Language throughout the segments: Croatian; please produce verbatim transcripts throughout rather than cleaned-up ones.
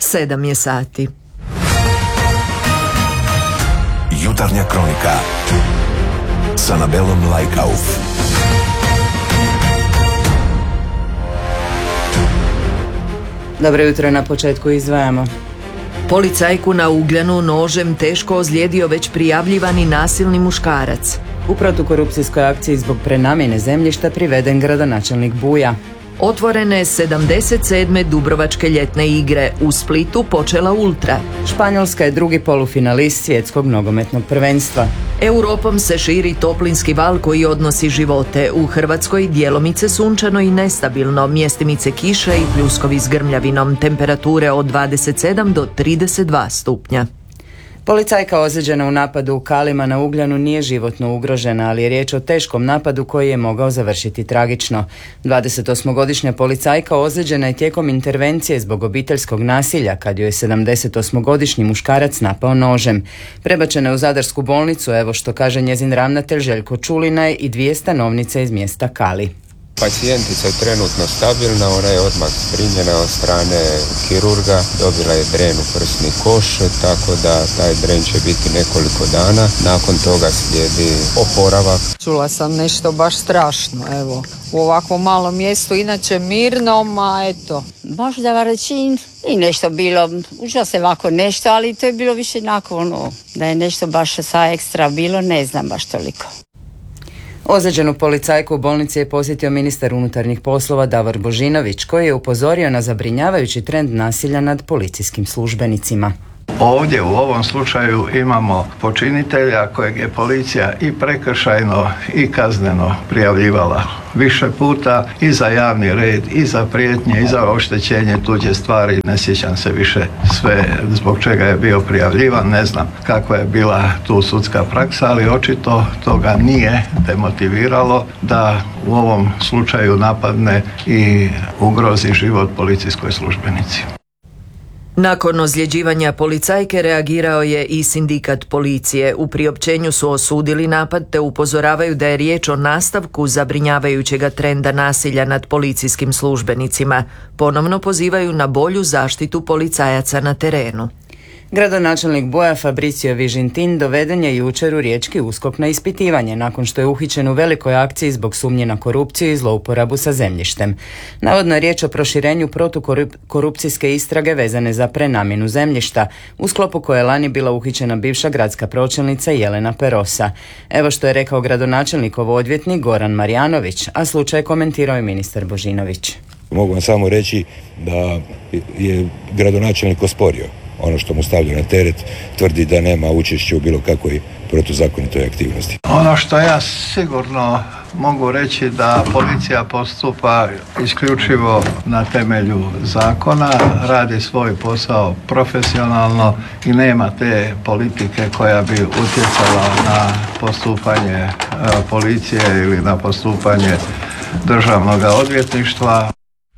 Sedam je sati. Jutarnja kronika s Anabelom Lajkauf. Dobro jutro, na početku izdvajamo. Policajku na Ugljanu nožem teško ozlijedio već prijavljivani nasilni muškarac. U protukorupcijskoj akciji zbog prenamjene zemljišta priveden gradonačelnik Buja. Otvorene sedamdeset sedme Dubrovačke ljetne igre, u Splitu počela Ultra. Španjolska je drugi polufinalist svjetskog nogometnog prvenstva. Europom se širi toplinski val koji odnosi živote. U Hrvatskoj djelomice sunčano i nestabilno, mjestimice kiše i pljuskovi s grmljavinom, temperature od dvadeset sedam do trideset dva stupnja. Policajka ozlijeđena u napadu u Kalima na Ugljanu nije životno ugrožena, ali je riječ o teškom napadu koji je mogao završiti tragično. dvadesetosmogodišnja policajka ozlijeđena je tijekom intervencije zbog obiteljskog nasilja kad ju je sedamdesetosmogodišnji muškarac napao nožem. Prebačena je u zadarsku bolnicu, evo što kaže njezin ravnatelj Željko Čulinaj i dvije stanovnice iz mjesta Kali. Pacijentica je trenutno stabilna, ona je odmah primljena od strane kirurga, dobila je dren u prsni koš, tako da taj dren će biti nekoliko dana, nakon toga slijedi oporavak. Čula sam nešto baš strašno, evo, u ovakvom malom mjestu, inače mirnom, a eto. Možda varećin i nešto bilo, uža se ovako nešto, ali to je bilo više onako ono, da je nešto baš sa ekstra bilo, ne znam baš toliko. Ozlijeđenu policajku u bolnici je posjetio ministar unutarnjih poslova Davor Božinović, koji je upozorio na zabrinjavajući trend nasilja nad policijskim službenicima. Ovdje u ovom slučaju imamo počinitelja kojeg je policija i prekršajno i kazneno prijavljivala više puta i za javni red, i za prijetnje, i za oštećenje tuđe stvari. Ne sjećam se više sve zbog čega je bio prijavljivan, ne znam kakva je bila tu sudska praksa, ali očito toga nije demotiviralo da u ovom slučaju napadne i ugrozi život policijskoj službenici. Nakon ozljeđivanja policajke reagirao je i sindikat policije. U priopćenju su osudili napad te upozoravaju da je riječ o nastavku zabrinjavajućega trenda nasilja nad policijskim službenicima. Ponovno pozivaju na bolju zaštitu policajaca na terenu. Gradonačelnik Buja Fabricio Vižintin doveden je jučer u riječki USKOK na ispitivanje nakon što je uhićen u velikoj akciji zbog sumnje na korupciju i zlouporabu sa zemljištem. Navodno je riječ o proširenju protukorupcijske istrage vezane za prenamjenu zemljišta, u sklopu koje je lani bila uhićena bivša gradska pročelnica Jelena Perosa. Evo što je rekao gradonačelnikov odvjetnik Goran Marjanović, a slučaj komentirao je ministar Božinović. Mogu vam samo reći da je gradonačelnik osporio ono što mu stavlja na teret, tvrdi da nema učešća u bilo kakvoj protuzakonitoj aktivnosti. Ono što ja sigurno mogu reći da policija postupa isključivo na temelju zakona, radi svoj posao profesionalno i nema te politike koja bi utjecala na postupanje policije ili na postupanje državnog odvjetništva.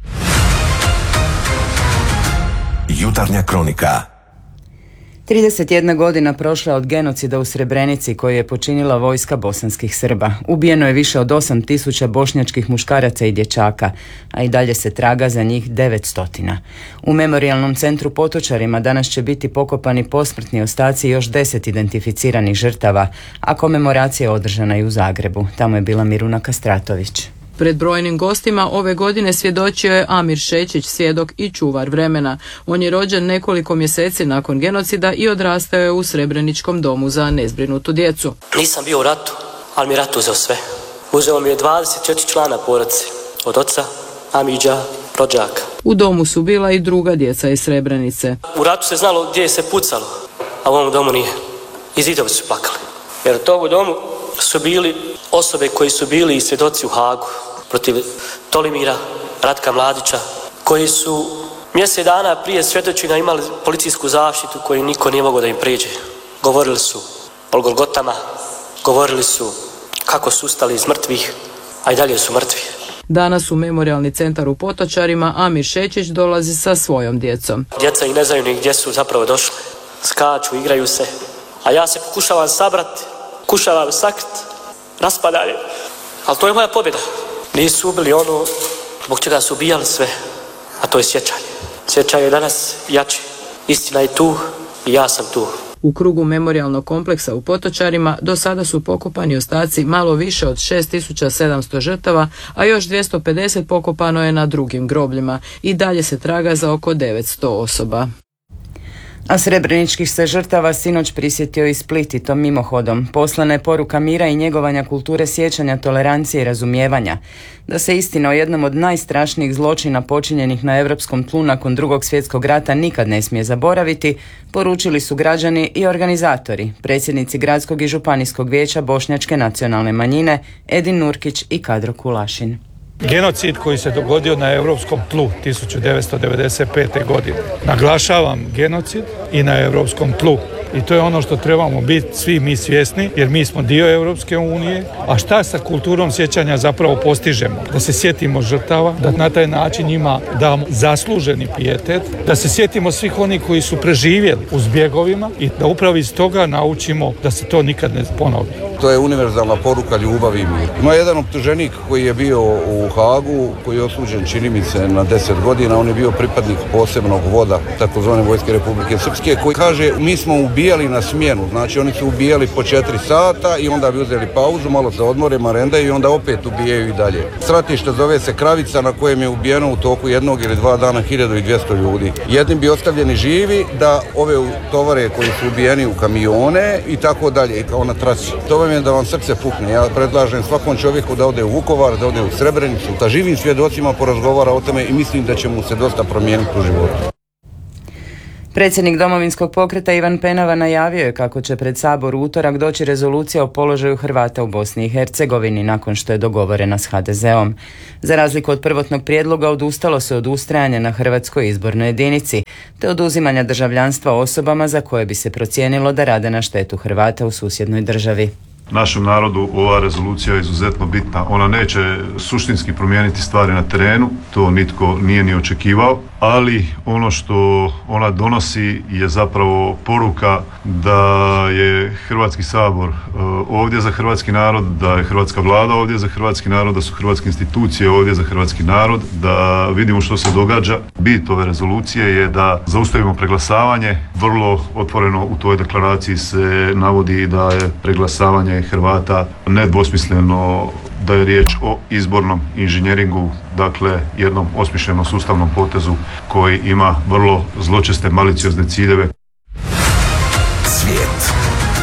Jutarnja kronika. trideset jedna godina prošla od genocida u Srebrenici koji je počinila vojska bosanskih Srba. Ubijeno je više od osam tisuća bošnjačkih muškaraca i dječaka, a i dalje se traga za njih devetsto. U memorijalnom centru Potočarima danas će biti pokopani posmrtni ostaci još deset identificiranih žrtava, a komemoracija je održana i u Zagrebu. Tamo je bila Miruna Kastratović. Pred brojnim gostima ove godine svjedočio je Amir Šećić, svjedok i čuvar vremena. On je rođen nekoliko mjeseci nakon genocida i odrastao je u Srebreničkom domu za nezbrinutu djecu. Nisam bio u ratu, ali mi rat uzeo sve. Uzeo mi je dvadeset četiri člana porodice, od oca, Amidža, rođaka. U domu su bila i druga djeca iz Srebrenice. U ratu se znalo gdje se pucalo, a u ovom domu nije. I zidovi su plakali. Jer u tom domu su bili osobe koji su bili i svjedoci u Hagu protiv Tolimira, Ratka Mladića, koji su mjesec dana prije svjedočenja imali policijsku zaštitu koju niko nije mogao da im prijeđe. Govorili su o Golgotama, govorili su kako su ustali iz mrtvih, a i dalje su mrtvi. Danas u memorijalni centar u Potočarima Amir Šećić dolazi sa svojom djecom. Djeca i ne znaju ni gdje su zapravo došli. Skaču, igraju se, a ja se pokušavam sabrati, pokušavam sakriti, raspadanje. Ali to je moja pobjeda. Nisu ubili ono zbog čega su ubijali sve, a to je sjećanje. Sjećanje je danas jače Istina je tu i ja sam tu. U krugu memorijalnog kompleksa u Potočarima do sada su pokopani ostaci malo više od šest tisuća sedamsto žrtava, a još dvjesto pedeset pokopano je na drugim grobljima. I dalje se traga za oko devetsto osoba. A srebreničkih se žrtava sinoć prisjetio i Split i to mimohodom. Poslana je poruka mira i njegovanja kulture sjećanja, tolerancije i razumijevanja. Da se istina o jednom od najstrašnijih zločina počinjenih na europskom tlu nakon drugog svjetskog rata nikad ne smije zaboraviti, poručili su građani i organizatori, predsjednici gradskog i županijskog vijeća Bošnjačke nacionalne manjine Edin Nurkić i Kadro Kulašin. Genocid koji se dogodio na europskom tlu tisuću devetsto devedeset pete. godine. Naglašavam genocid i na europskom tlu. I to je ono što trebamo biti svi mi svjesni, jer mi smo dio Europske unije. A šta sa kulturom sjećanja zapravo postižemo? Da se sjetimo žrtava, da na taj način njima damo zasluženi pijetet, da se sjetimo svih onih koji su preživjeli u zbjegovima i da upravo iz toga naučimo da se to nikad ne ponovi. To je univerzalna poruka ljubavi i mir. Ima jedan optuženik koji je bio u Hagu, koji je osuđen, čini mi se, na deset godina. On je bio pripadnik posebnog voda, takozvane vojske Republike Srpske, koji kaže mi smo ubijali na smjenu. Znači oni su ubijali po četiri sata i onda bi uzeli pauzu, malo se odmore, marendaju i onda opet ubijaju i dalje. Stratište zove se Kravica, na kojem je ubijeno u toku jednog ili dva dana hiljadu dvjesto ljudi. Jednim bi ostavljeni živi da ove tovare koji su ubijeni u kamione i tako dalje, kao na trasi. To vam je da vam srce pukne. Ja predlažem svakom čovjeku da ode u Vukovar, da ode u Srebrenicu, da živim svjedocima porazgovara o tome i mislim da će mu se dosta promijeniti u životu. Predsjednik Domovinskog pokreta Ivan Penava najavio je kako će pred Sabor u utorak doći rezolucija o položaju Hrvata u Bosni i Hercegovini nakon što je dogovorena s ha de zeom. Za razliku od prvotnog prijedloga odustalo se od ustrajanja na hrvatskoj izbornoj jedinici te oduzimanja državljanstva osobama za koje bi se procijenilo da rade na štetu Hrvata u susjednoj državi. Našem narodu ova rezolucija je izuzetno bitna. Ona neće suštinski promijeniti stvari na terenu, to nitko nije ni očekivao, ali ono što ona donosi je zapravo poruka da je Hrvatski sabor ovdje za hrvatski narod, da je hrvatska vlada ovdje za hrvatski narod, da su hrvatske institucije ovdje za hrvatski narod, da vidimo što se događa. Bit ove rezolucije je da zaustavimo preglasavanje. Vrlo otvoreno u toj deklaraciji se navodi da je preglasavanje Hrvata nedvosmisleno, da je riječ o izbornom inženjeringu, dakle jednom osmišljenom sustavnom potezu koji ima vrlo zločeste maliciozne ciljeve. Svijet.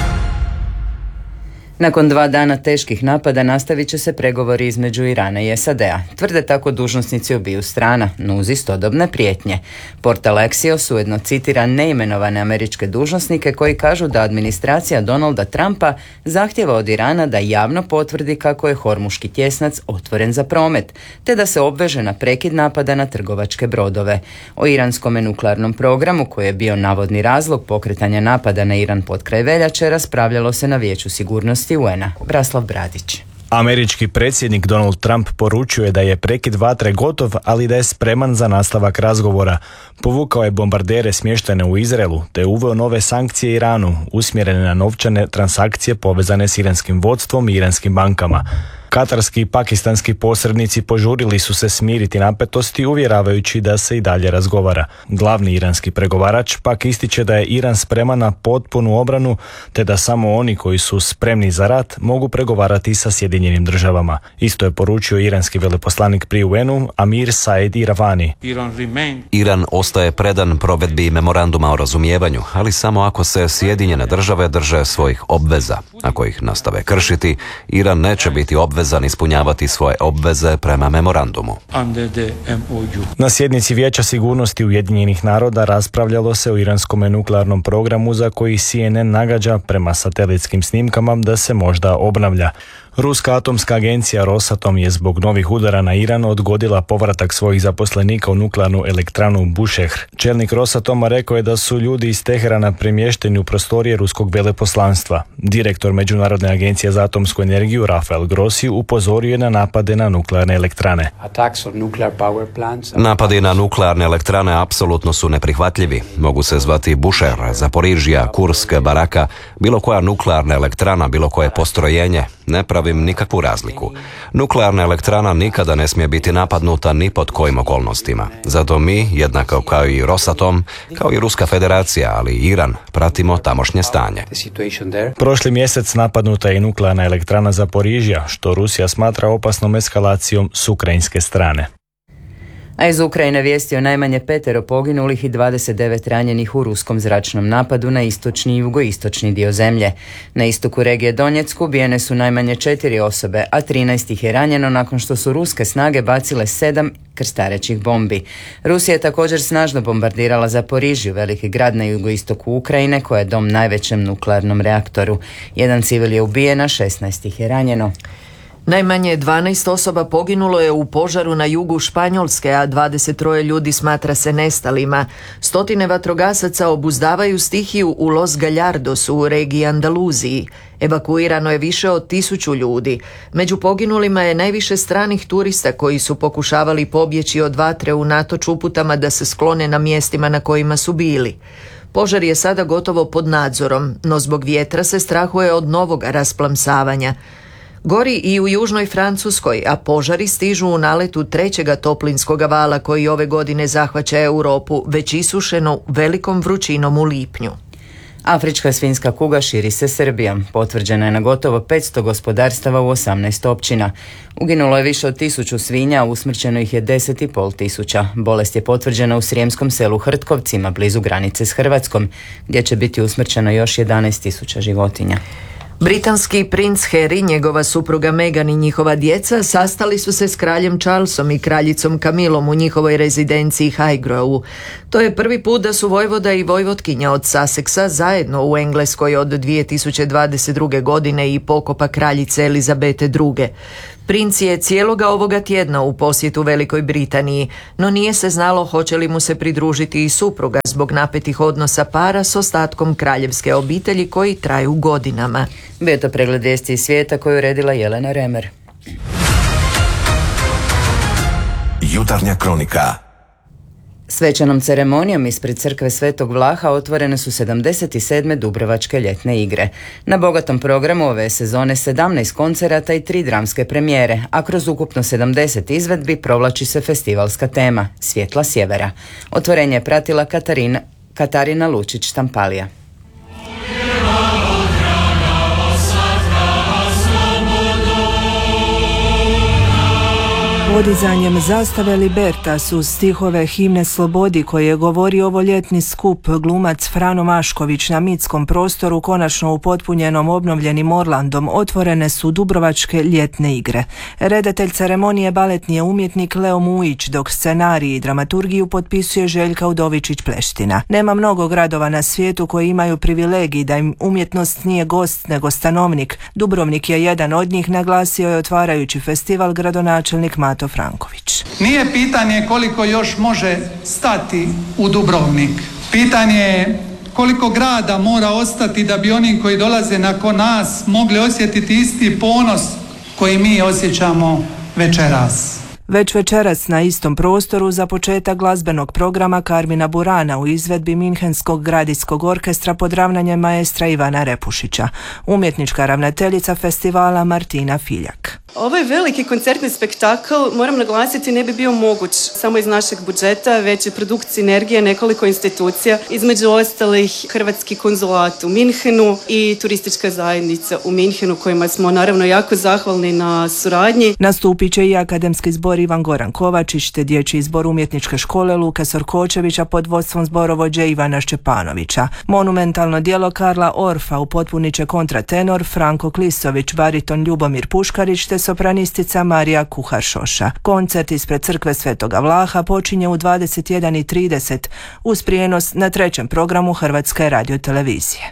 Nakon dva dana teških napada nastavit će se pregovori između Irana i es a de a. Tvrde tako dužnosnici obiju strana, no uz istodobne prijetnje. Portal Axios ujedno citira neimenovane američke dužnosnike koji kažu da administracija Donalda Trumpa zahtjeva od Irana da javno potvrdi kako je Hormuški tjesnac otvoren za promet, te da se obveže na prekid napada na trgovačke brodove. O iranskom nuklearnom programu, koji je bio navodni razlog pokretanja napada na Iran potkraj veljače, raspravljalo se na Vijeću sigurnosti u en a. Braslav Bradić. Američki predsjednik Donald Trump poručuje da je prekid vatre gotov, ali da je spreman za nastavak razgovora. Povukao je bombardere smještene u Izraelu, te uveo nove sankcije Iranu, usmjerene na novčane transakcije povezane s iranskim vodstvom i iranskim bankama. Katarski i pakistanski posrednici požurili su se smiriti napetosti, uvjeravajući da se i dalje razgovara. Glavni iranski pregovarač pak ističe da je Iran spreman na potpunu obranu, te da samo oni koji su spremni za rat mogu pregovarati sa Sjedinjenim državama. Isto je poručio iranski veleposlanik pri u en u Amir Said Iravani. Iran ostaje predan provedbi memoranduma o razumijevanju, ali samo ako se Sjedinjene države drže svojih obveza. Ako ih nastave kršiti, Iran neće biti obvezan ispunjavati svoje obveze prema memorandumu. Na sjednici Vijeća sigurnosti Ujedinjenih naroda raspravljalo se o iranskom nuklearnom programu za koji C N N nagađa prema satelitskim snimkama da se možda obnavlja. Ruska atomska agencija Rosatom je zbog novih udara na Iran odgodila povratak svojih zaposlenika u nuklearnu elektranu Bushehr. Čelnik Rosatoma rekao je da su ljudi iz Teherana premješteni u prostorije ruskog veleposlanstva. Direktor Međunarodne agencije za atomsku energiju Rafael Grossi upozorio je na napade na nuklearne elektrane. Napadi na nuklearne elektrane apsolutno su neprihvatljivi. Mogu se zvati Bushehr, Zaporižija, Kursk, Baraka, bilo koja nuklearna elektrana, bilo koje postrojenje. ne pravim nikakvu razliku. Nuklearna elektrana nikada ne smije biti napadnuta ni pod kojim okolnostima. Zato mi, jednako kao i Rosatom, kao i Ruska federacija, ali i Iran, pratimo tamošnje stanje. Prošli mjesec napadnuta je i nuklearna elektrana Zaporižja, što Rusija smatra opasnom eskalacijom s ukrajinske strane. A iz Ukrajine vijesti o najmanje petero poginulih i dvadeset devet ranjenih u ruskom zračnom napadu na istočni i jugoistočni dio zemlje. Na istoku regije Donjecku ubijene su najmanje četiri osobe, a trinaest ih je ranjeno nakon što su ruske snage bacile sedam krstarećih bombi. Rusija je također snažno bombardirala Zaporižju, veliki grad na jugoistoku Ukrajine, koja je dom najvećem nuklearnom reaktoru. Jedan civil je ubijen, a šesnaest ih je ranjeno. Najmanje dvanaest osoba poginulo je u požaru na jugu Španjolske, a dvadeset tri ljudi smatra se nestalima. Stotine vatrogasaca obuzdavaju stihiju u Los Gallardosu u regiji Andaluziji. Evakuirano je više od tisuću ljudi. Među poginulima je najviše stranih turista koji su pokušavali pobjeći od vatre unatoč uputama da se sklone na mjestima na kojima su bili. Požar je sada gotovo pod nadzorom, no zbog vjetra se strahuje od novog rasplamsavanja. Gori i u južnoj Francuskoj, a požari stižu u naletu trećega toplinskog vala koji ove godine zahvaća Europu, već isušeno velikom vrućinom u lipnju. Afrička svinjska kuga širi se Srbijom. Potvrđena je na gotovo petsto gospodarstava u osamnaest općina. Uginulo je više od tisuću svinja, a usmrćeno ih je deset i pol tisuća. Bolest je potvrđena u srijemskom selu Hrtkovcima, blizu granice s Hrvatskom, gdje će biti usmrćeno još jedanaest tisuća životinja. Britanski princ Harry, njegova supruga Meghan i njihova djeca sastali su se s kraljem Charlesom i kraljicom Camillom u njihovoj rezidenciji Highgrove. To je prvi put da su vojvoda i vojvotkinja od Sussexa zajedno u Engleskoj od dvije tisuće dvadeset druge. godine i pokopa kraljice Elizabete druge. Princ je cijeloga ovoga tjedna u posjetu Velikoj Britaniji, no nije se znalo hoće li mu se pridružiti i supruga zbog napetih odnosa para s ostatkom kraljevske obitelji koji traju godinama. Bio to pregled vijesti iz svijeta koju je redila Jelena Remer. Jutarnja kronika. Svečanom ceremonijom ispred crkve Svetog Vlaha otvorene su sedamdeset sedme Dubrovačke ljetne igre. Na bogatom programu ove sezone sedamnaest koncerata i tri dramske premijere, a kroz ukupno sedamdeset izvedbi provlači se festivalska tema Svjetla sjevera. Otvorenje je pratila Katarina, Katarina Lučić-Štampalija. Podizanjem zastave Libertas uz stihove himne Slobodi koje je govorio ovo ljetni skup, glumac Frano Mašković na mitskom prostoru, konačno upotpunjenom obnovljenim Orlandom, otvorene su Dubrovačke ljetne igre. Redatelj ceremonije baletni je umjetnik Leo Mujić, dok scenarij i dramaturgiju potpisuje Željka Udovičić-Pleština. Nema mnogo gradova na svijetu koji imaju privilegij da im umjetnost nije gost nego stanovnik. Dubrovnik je jedan od njih, naglasio je otvarajući festival gradonačelnik Mato Franković. Nije pitanje koliko još može stati u Dubrovnik. Pitanje je koliko grada mora ostati da bi oni koji dolaze nakon nas mogli osjetiti isti ponos koji mi osjećamo večeras. Već večeras na istom prostoru za početak glazbenog programa Karmina Burana u izvedbi Minhenskog gradijskog orkestra pod ravnanjem maestra Ivana Repušića. Umjetnička ravnateljica festivala Martina Filjak. Ovaj veliki koncertni spektakl, moram naglasiti, ne bi bio moguć samo iz našeg budžeta, već je produkt sinergije nekoliko institucija, između ostalih Hrvatski konzulat u Minhenu i turistička zajednica u Minhenu, kojima smo naravno jako zahvalni na suradnji. Nastupit će i akademski zbor Ivan Goran Kovačić te dječji zbor umjetničke škole Luke Sorkočevića pod vodstvom zborovođe Ivana Šćepanovića. Monumentalno djelo Karla Orfa upotpunit će kontratenor Franko Klisović, bariton Ljubomir Puškarić te sopranistica Marija Kuhar-Šoša. Koncert ispred crkve Svetoga Vlaha počinje u dvadeset jedan i trideset uz prijenos na trećem programu Hrvatske radiotelevizije.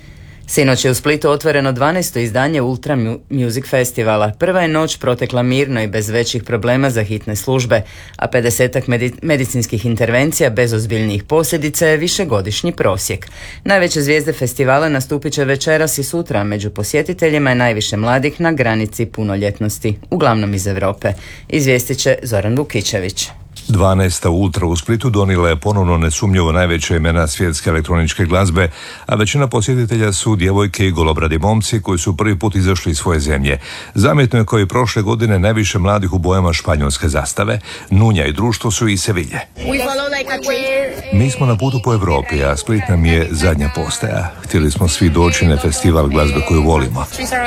Sinoć je u Splitu otvoreno dvanaesto izdanje Ultra Music Festivala. Prva je noć protekla mirno i bez većih problema za hitne službe, a pedesetak medi- medicinskih intervencija bez ozbiljnijih posljedica je višegodišnji prosjek. Najveće zvijezde festivala nastupit će večeras i sutra, među posjetiteljima je najviše mladih na granici punoljetnosti, uglavnom iz Europe. Izvijestit će Zoran Vukićević. dvanaesta Ultra u Splitu donijela je ponovno nesumnjivo najveće imena svjetske elektroničke glazbe, a većina posjetitelja su djevojke i golobradi momci koji su prvi put izašli iz svoje zemlje. Zamjetno je kao i prošle godine najviše mladih u bojama španjolske zastave. Nunja i društvo su iz Sevilje. Mi smo na putu po Europi, a Split nam je zadnja postaja. Htjeli smo svi doći na festival glazbe koju volimo.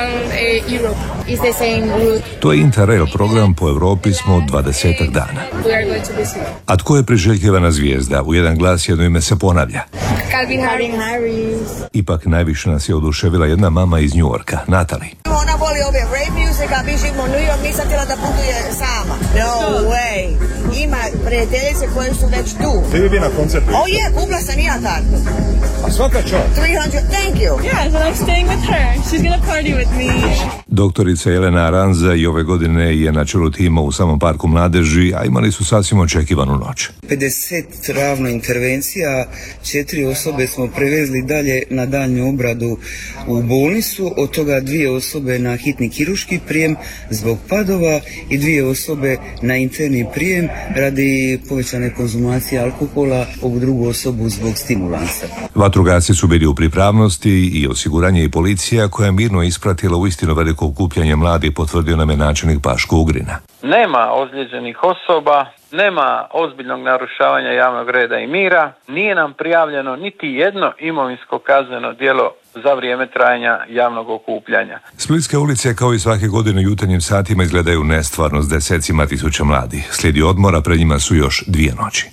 To je Interrail program, po Europi smo dvadesetak dana. A tko je priželjkivana zvijezda? U jedan glas jedno ime se ponavlja. Ipak najviše nas je oduševila jedna mama iz New Yorka, Natalie. Ona voli ove rave music, a mi živimo u New York, nisam htjela da putuje sama. No way. Ima prijateljice koje su već tu. Ti bi bi na koncertu? Oh yeah, kupila sam i ja kartu. A svaka čast. tristo, thank you. Yeah, so I'm staying with her. She's gonna party with me. Doktorica Jelena Aranza i ove godine je na čelu tima u samom parku mladeži, a imali su sasvim očekivanu noć. pedeset ravno intervencija, četiri osobe smo prevezli dalje na daljnju obradu u bolnicu, od toga dvije osobe na hitni kirurški prijem zbog padova i dvije osobe na interni prijem radi povećane konzumacije alkohola, ovu drugu osobu zbog stimulansa. Vatrogasci su bili u pripravnosti i osiguranje i policija koja je mirno ispratila uistinu veliko okupljanje mladih, potvrdio nam je načelnik Paško Ugrina. Nema ozlijeđenih osoba, nema ozbiljnog narušavanja javnog reda i mira, nije nam prijavljeno niti jedno imovinsko kazneno djelo za vrijeme trajanja javnog okupljanja. Splitske ulice kao i svake godine u jutarnjim satima izgledaju nestvarno s desecima tisuća mladih. Slijedi odmora, pred njima su još dvije noći.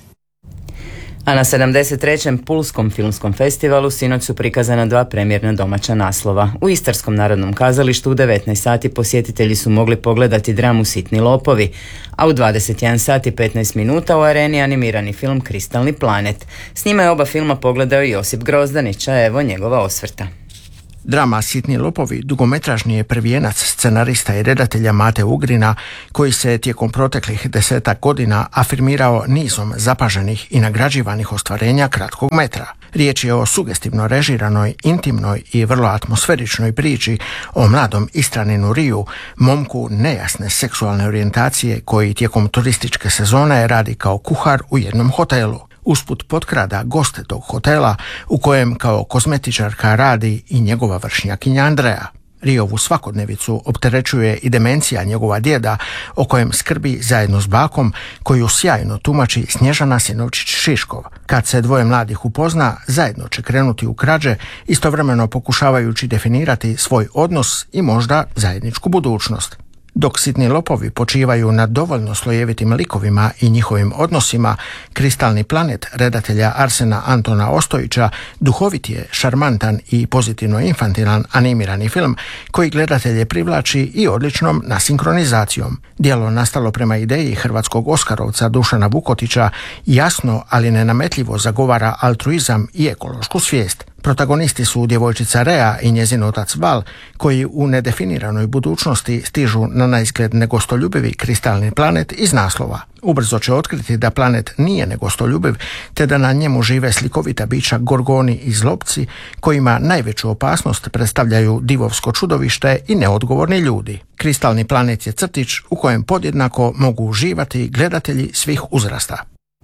A na sedamdeset trećem Pulskom filmskom festivalu sinoć su prikazana dva premijerna domaća naslova. U Istarskom narodnom kazalištu u devetnaest sati posjetitelji su mogli pogledati dramu Sitni lopovi, a u dvadeset jedan sat i petnaest minuta u Areni animirani film Kristalni planet. S njima je oba filma pogledao i Josip Grozdanić, a evo njegova osvrta. Drama Sitni lopovi dugometražni je prvijenac scenarista i redatelja Mate Ugrina, koji se tijekom proteklih desetak godina afirmirao nizom zapaženih i nagrađivanih ostvarenja kratkog metra. Riječ je o sugestivno režiranoj, intimnoj i vrlo atmosferičnoj priči o mladom Istraninu Riju, momku nejasne seksualne orijentacije koji tijekom turističke sezone radi kao kuhar u jednom hotelu. Usput potkrada goste tog hotela u kojem kao kozmetičarka radi i njegova vršnjakinja Andreja. Riovu svakodnevicu opterećuje i demencija njegova djeda, o kojem skrbi zajedno s bakom, koju sjajno tumači Snježana Sinovčić-Šiškov. Kad se dvoje mladih upozna, zajedno će krenuti u krađe, istovremeno pokušavajući definirati svoj odnos i možda zajedničku budućnost. Dok Sitni lopovi počivaju na dovoljno slojevitim likovima i njihovim odnosima, Kristalni planet redatelja Arsena Antona Ostojića duhovit je, šarmantan i pozitivno infantilan animirani film koji gledatelje privlači i odličnom nasinkronizacijom. Djelo nastalo prema ideji hrvatskog oskarovca Dušana Vukotića jasno, ali nenametljivo zagovara altruizam i ekološku svijest. Protagonisti su djevojčica Rea i njezin otac Val, koji u nedefiniranoj budućnosti stižu na naizgled negostoljubivi kristalni planet iz naslova. Ubrzo će otkriti da planet nije negostoljubiv, te da na njemu žive slikovita bića gorgoni i zlobci, kojima najveću opasnost predstavljaju divovsko čudovište i neodgovorni ljudi. Kristalni planet je crtić u kojem podjednako mogu uživati gledatelji svih uzrasta.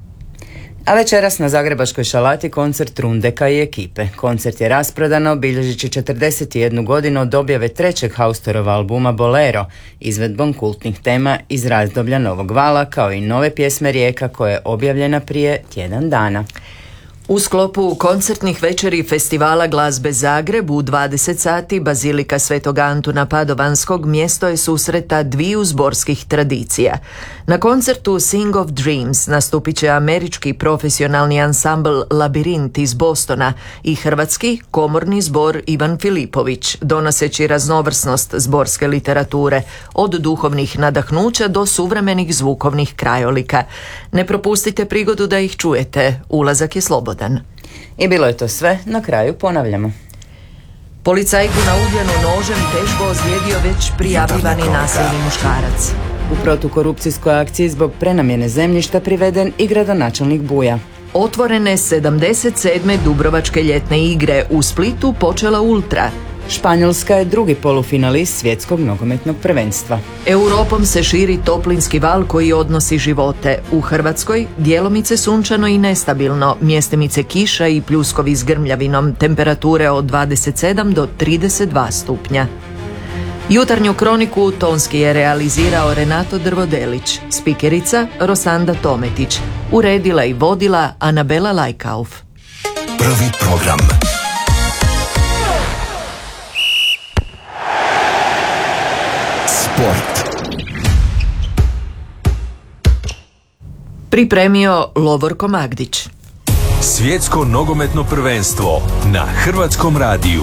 A večeras na Zagrebačkoj šalati koncert Trundeka i ekipe. Koncert je rasprodan, obilježići četrdeset jednu godinu od objave trećeg Haustorova albuma Bolero, izvedbom kultnih tema iz razdoblja Novog vala, kao i nove pjesme Rijeka koja je objavljena prije tjedan dana. U sklopu koncertnih večeri Festivala glazbe Zagreb u dvadeset sati Bazilika Svetog Antuna Padovanskog mjesto je susreta dviju zborskih tradicija. Na koncertu Sing of Dreams nastupit će američki profesionalni ansambl Labirint iz Bostona i hrvatski komorni zbor Ivan Filipović, donoseći raznovrsnost zborske literature, od duhovnih nadahnuća do suvremenih zvukovnih krajolika. Ne propustite prigodu da ih čujete, ulazak je slobodan. I bilo je to sve, na kraju ponavljamo. Policajku na Ugljanu nožem teško ozlijedio već prijavljivani nasilni muškarac. U protukorupcijskoj akciji zbog prenamjene zemljišta priveden i gradonačelnik Buja. Otvorene sedamdeset sedme Dubrovačke ljetne igre, u Splitu počela Ultra. Španjolska je drugi polufinalist svjetskog nogometnog prvenstva. Europom se širi toplinski val koji odnosi živote. U Hrvatskoj djelomice sunčano i nestabilno, mjestimice kiša i pljuskovi s grmljavinom, temperature od dvadeset sedam do trideset dva stupnja. Jutarnju kroniku tonski je realizirao Renato Drvodelić, spikerica Rosanda Tometić, uredila i vodila Anabela Lajkauf. Prvi program. Sport. Pripremio Lovorko Magdić. Svjetsko nogometno prvenstvo na Hrvatskom radiju.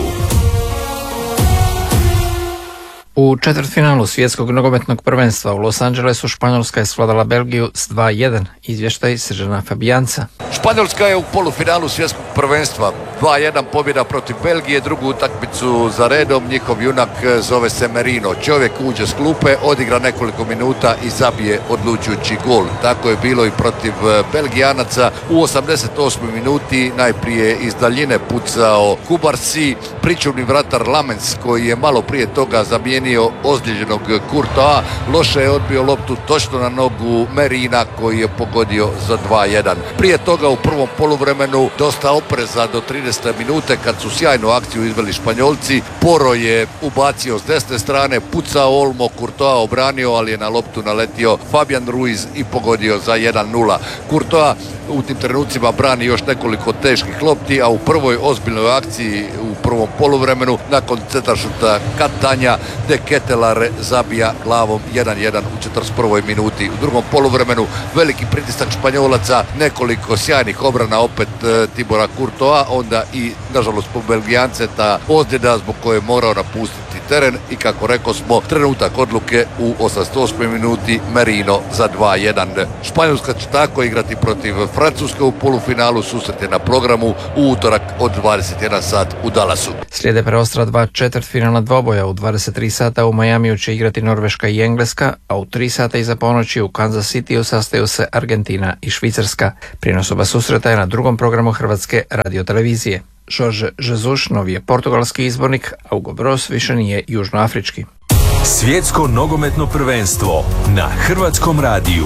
U četvrtfinalu svjetskog nogometnog prvenstva u Los Angelesu Španjolska je svladala Belgiju s dva jedan. Izvještaj Sržana Fabijanca. Španjolska je u polufinalu svjetskog prvenstva. dva jedan pobjeda protiv Belgije, drugu utakmicu za redom. Njihov junak zove se Merino. Čovjek uđe s klupe, odigra nekoliko minuta i zabije odlučujući gol. Tako je bilo i protiv Belgijanaca. U osamdeset osmoj minuti najprije iz daljine pucao Kubarsi, pričuvni vratar Lamens koji je malo prije toga zamijenio ozlijeđenog Courtois. Loše je odbio loptu točno na nogu Merina koji je pogodio za dva jedan. Prije toga u prvom poluvremenu dosta opreza do tridesete minute kad su sjajnu akciju izveli Španjolci. Poro je ubacio s desne strane, pucao Olmo, Courtois obranio, ali je na loptu naletio Fabian Ruiz i pogodio za jedan nula. Courtois u tim trenucima brani još nekoliko teških lopti, a u prvoj ozbiljnoj akciji u prvom poluvremenu nakon centaršuta Katanja De Ketelare zabija glavom jedan jedan u četrdeset prvoj minuti. U drugom poluvremenu veliki pritisak Španjolaca, nekoliko sjajnih obrana opet e, Tibora Courtois, onda i nažalost po Belgijance ta ozljeda zbog koje je morao napustiti teren i kako rekao smo trenutak odluke u osamdeset osmoj minuti Merino za dva jedan. Španjolska će tako igrati protiv Francuske u polufinalu, susret je na programu u utorak od dvadeset jedan sat u Dallasu. Slijede preostala dva četvrtfinalna dvoboja. U dvadeset tri sata u Majamiju će igrati Norveška i Engleska, a u tri sata iza ponoći u Kansas Cityu sastaju se Argentina i Švicarska. Prijenos oba susreta je na drugom programu Hrvatske radiotelevizije. Jorge Jesus novi je portugalski izbornik, a Hugo Broz više nije južnoafrički. Svjetsko nogometno prvenstvo na Hrvatskom radiju.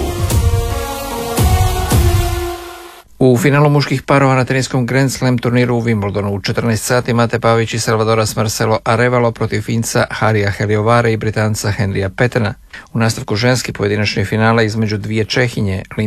U finalu muških parova na teniskom Grand Slam turniru u Wimbledonu u četrnaest sati Mate Pavić i Salvadoras Marcelo Arevalo protiv Finca Harija Heliovare i Britanca Henrya Petena. U nastavku ženski pojedinačni finale između dvije Čehinje